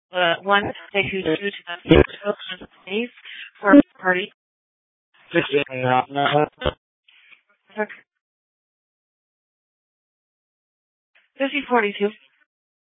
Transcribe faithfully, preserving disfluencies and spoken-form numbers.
uh, one takes you to the space for a party. fifty forty-two.